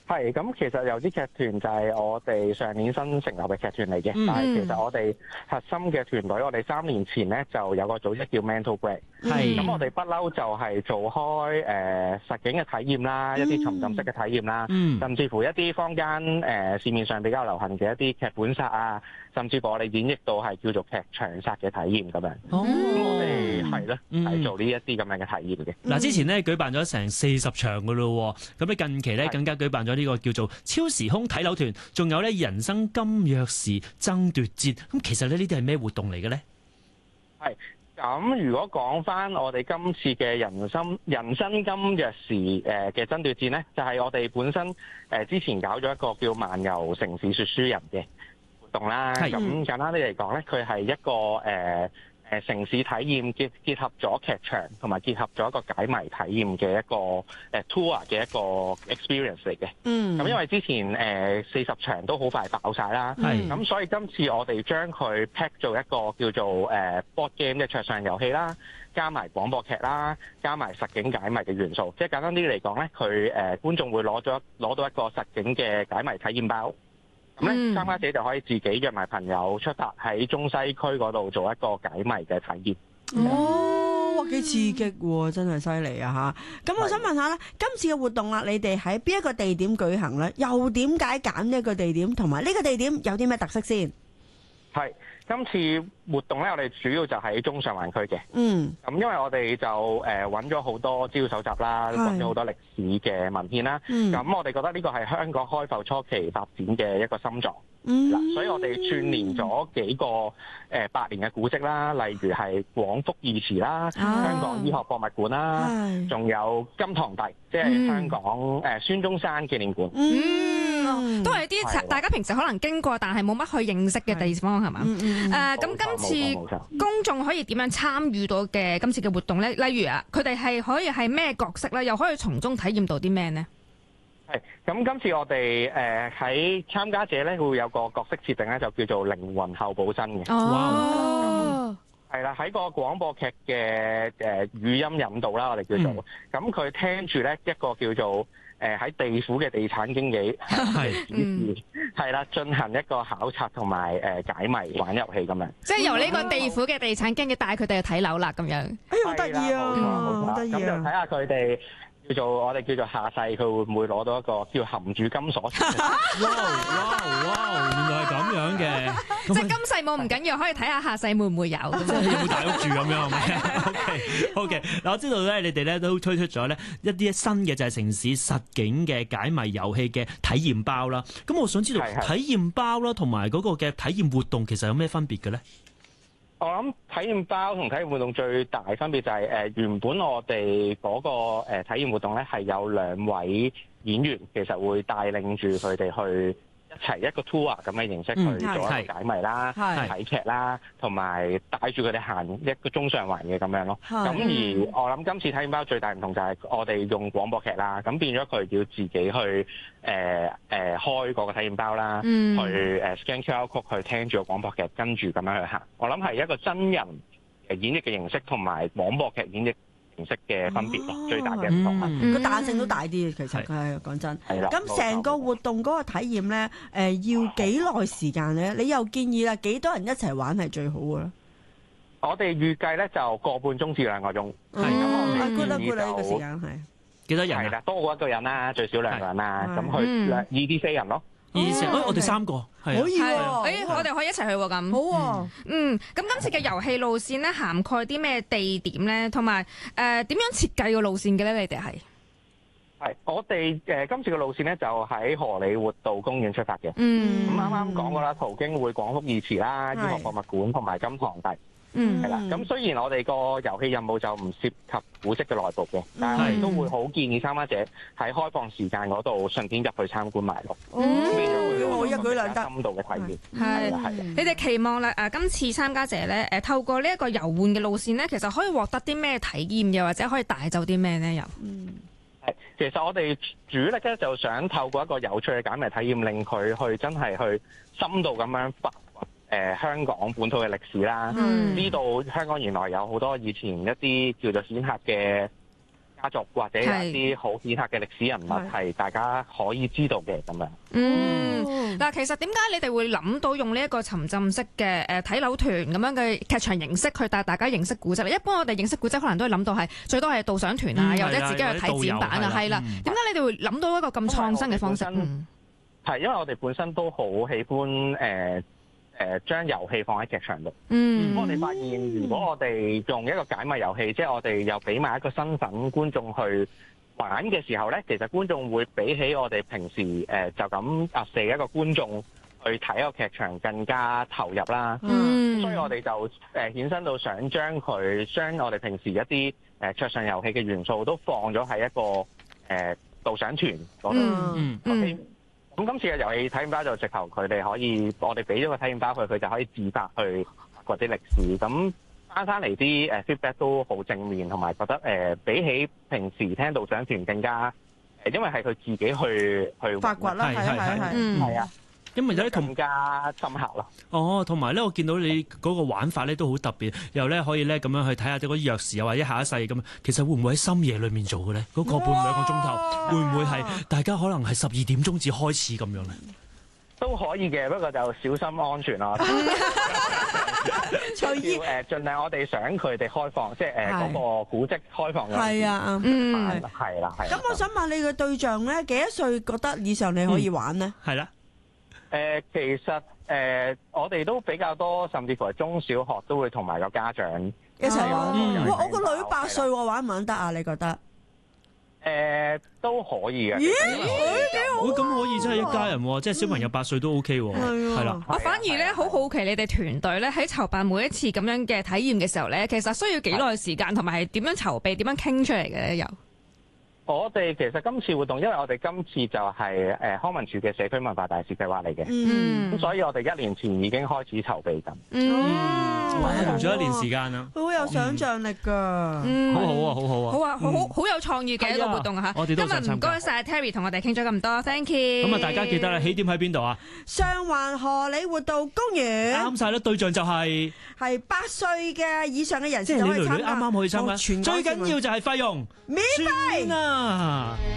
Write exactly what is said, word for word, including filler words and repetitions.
係咁，其實有啲劇團就係我哋上年新成立嘅劇團嚟嘅，嗯、但係其實我哋核心嘅團隊，我哋三年前咧就有個組織叫 Mental Break，係咁我哋不嬲就係做開誒、呃、實景嘅體驗啦，一啲沉浸式嘅體驗啦，嗯、甚至乎一啲坊間誒、呃、市面上比較流行嘅一啲劇本殺啊，甚至乎我哋演繹到係叫做劇場殺嘅體驗咁樣。哦，咁我哋係咯，係做呢一啲咁樣嘅體驗嘅。 嗱、嗯，之前咧舉辦咗成四十場噶咯，咁你近期咧更加舉辦咗呢個叫做超時空睇樓團，仲有咧人生金鑰匙爭奪戰。咁其實咧呢啲係咩活動嚟嘅咧？ 係咁，如果講翻我哋今次嘅人生人生金鑰匙誒嘅爭奪戰咧，就係、是、我哋本身誒、呃、之前搞咗一個叫漫遊城市說書人嘅活動啦。咁簡單啲嚟講咧，佢係一個誒。呃誒城市體驗結結合咗劇場同埋結合咗一個解謎體驗嘅一個誒 tour 嘅一個 experience 嚟嘅。嗯。咁因為之前誒四十場都好快爆晒啦。係。咁所以今次我哋將佢 pack 做一個叫做誒 board game 嘅桌上遊戲啦，加埋廣播劇啦，加埋實景解謎嘅元素。即係簡單啲嚟講咧，佢誒觀眾會攞咗攞到一個實景嘅解謎體驗包。咁咧，參加者就可以自己約埋朋友出發喺中西區嗰度做一個解謎嘅體驗。 哦，哇，幾刺激喎！真係犀利啊嚇！咁我想問下咧，今次嘅活動啦，你哋喺邊一個地點舉行咧？又點解揀呢一個地點？同埋呢個地點有啲咩特色先？係。今次活動咧，我哋主要就喺中上環區嘅。嗯。咁因為我哋就誒揾咗好多資料搜集啦，揾咗好多歷史嘅文獻啦。嗯。咁我哋覺得呢個係香港開埠初期發展嘅一個心臟。嗯。嗱，所以我哋串聯咗幾個誒百年嘅古蹟啦，例如係廣福義祠啦、啊、香港醫學博物館啦，仲有金堂弟，即係香港誒、嗯、孫中山紀念館。 嗯。都係啲大家平時可能經過，但係冇乜去認識嘅地方，係嘛？誒，咁、呃、今次公眾可以點樣參與到嘅今次嘅活動咧？例如啊，佢哋係可以係咩角色咧？又可以從中體驗到啲咩呢？ 係咁，今次我哋誒喺參加者咧會有個角色設定咧，就叫做靈魂候補生嘅。哦，係啦，喺個廣播劇嘅誒語音引導啦，我哋叫做咁，佢、嗯、聽住咧一個叫做。誒喺地府嘅地產經紀係，係啦，進行一個考察同埋誒解謎玩遊戲咁樣。 即係由呢個地府嘅地產經紀帶佢哋去睇樓啦，咁樣。 哎呀，好得意啊！好得意啊！ 咁就睇下佢哋。叫做我哋叫做下世，佢會唔會攞到一個叫含住金鎖匙？ 哇哇哇！原來係咁樣嘅， 即係今世冇唔緊要，可以睇下下世會唔會有？ 即係有冇大屋住咁樣係咪 ？OK OK。嗱，我知道咧，你哋咧都推出咗咧一啲新嘅就係城市實景嘅解謎遊戲嘅體驗包啦。咁我想知道體驗包啦，同埋嗰個嘅體驗活動其實有咩分別嘅咧？ 我諗體驗包同體驗活動最大分別就係、是、誒、呃、原本我哋嗰、那個誒、呃、體驗活動咧係有兩位演員，其實會帶領住佢哋去一齊一個 tour 咁嘅形式去做一個解謎啦、睇劇啦，同埋帶住佢哋行一個中上環嘅咁樣咯。咁而我諗今次體驗包最大唔同就係我哋用廣播劇啦，咁變咗佢要自己去誒誒、呃呃、開嗰個體驗包啦，嗯、去誒 scan Q R code 去聽住個廣播劇，跟住咁樣去行。我諗係一個真人演繹嘅形式同埋廣播劇演繹形式嘅分別咯，哦、最大嘅唔同。個、 嗯、彈性都大啲，其實佢係講真。係啦。咁成個活動嗰個體驗咧，誒、呃、要幾耐時間咧？你又建議啦，幾多人一齊玩係最好嘅咧？ 我哋預計咧就個半鐘至兩個鐘。係咁、 嗯，我哋建議就呢個時間係幾多人？係啦，多過一個人啦，最少兩個人啦。咁去兩二至四人咯。 二至、哦、我哋三個可以喎、啊， 誒、欸，我哋可以一齊去喎咁。 好啊， 嗯，咁今次嘅遊戲路線咧，涵蓋啲咩地點咧？同埋誒點樣設計個路線嘅咧？你哋係係我哋誒、呃、今次嘅路線咧，就喺荷里活道公園出發嘅。嗯，咁啱啱講過啦，途經會廣福義祠啦、醫學博物館同埋金堂弟。嗯，係啦。咁雖然我哋個遊戲任務就唔涉及古蹟嘅內部嘅，但係都會好建議參加者喺開放時間嗰度順便入去參觀埋咯。 哦，我一舉兩得。 深度嘅體驗係係。你哋期望咧誒今次參加者咧誒透過呢一個遊玩嘅路線咧，其實可以獲得啲咩體驗，又或者可以帶走啲咩咧？又嗯， 係其實我哋主力咧就想透過一個有趣嘅解謎體驗，令佢去真係去深度咁樣發誒、呃、香港本土嘅歷史啦，呢度、嗯、香港原來有好多以前一啲叫做顯赫嘅家族或者有一啲好顯赫嘅歷史人物係大家可以知道嘅咁樣。 嗯，嗱，其實點解你哋會諗到用呢一個沉浸式嘅誒睇樓團咁樣嘅劇場形式去帶大家認識古蹟咧？一般我哋認識古蹟可能都係諗到係最多係導賞團啊，又或者自己去睇展板啊，係啦。點解你哋會諗到一個咁創新嘅方式？ 係因為我哋本身都好喜歡誒誒將遊戲放喺劇場度。 嗯， 我哋發現如果我哋用一個解謎遊戲，即係我哋又俾埋一個身份觀眾去玩嘅時候咧，其實觀眾會比起我哋平時誒、呃、就咁壓射一個觀眾去睇一個劇場更加投入啦。 嗯， 所以我哋就誒衍生到想將佢將我哋平時一啲誒桌上遊戲嘅元素都放咗喺一個誒、呃、導賞團嗰度。 嗯嗯。咁今次嘅遊戲體驗包就直頭佢哋可以，我哋俾咗個體驗包佢，佢就可以自發去發掘啲歷史。咁翻翻嚟啲誒 feedback 都好正面，同埋覺得誒、呃、比起平時聽導賞團更加誒，因為係佢自己去去發掘啦，係係係， 係啊。 因為有啲更加深刻咯。 哦，同埋咧，我見到你嗰個玩法咧都好特別，又咧可以咧咁樣去睇下啲嗰啲鑰匙，又或者下一世咁。其實會唔會喺深夜裏面做嘅咧？嗰、那個半兩個鐘頭，會唔會係大家可能係十二點鐘至開始咁樣咧？ 都可以嘅，不過就小心安全咯。 隨意誒，盡量我哋想佢哋開放，即係誒嗰個古蹟開放嘅。 係啊， 嗯， 係啦，係。 咁我想問你嘅對象咧，幾多歲覺得以上你可以玩呢？ 係啦、 嗯。誒、呃，其實誒、呃，我哋都比較多，甚至乎係中小學都會同埋個家長一齊玩。 嗯、 哇！我個女八歲喎，玩唔玩得啊？你覺得？ 誒、呃、都可以嘅。 咦？幾好！ 咁可以真係一家人喎，嗯、即係小朋友八歲都 OK 喎。係啦。 我反而咧好好奇你哋團隊咧喺籌辦每一次咁樣嘅體驗嘅時候咧，其實需要幾耐時間，同埋係點樣籌備、點樣傾出嚟嘅咧？又？ 我哋其實今次活動，因為我哋今次就係誒康文署嘅社區文化大使計劃嚟嘅，咁、 嗯、 所以我哋一年前已經開始籌備緊。 嗯， 用咗一年時間啦， 好有想像力㗎， 嗯， 好好啊，好好啊， 好啊，好好好有創意嘅一個活動啊嚇！ 我哋都想參加。 今日唔該曬 Terry 同我哋傾咗咁多 ，thank you。 咁啊，大家記得啦，起點喺邊度啊？ 上環荷里活道公園。 啱曬啦，對象就係係八歲嘅以上嘅人士， 即係你女女啱啱可以參加，最緊要就係費用免費啊！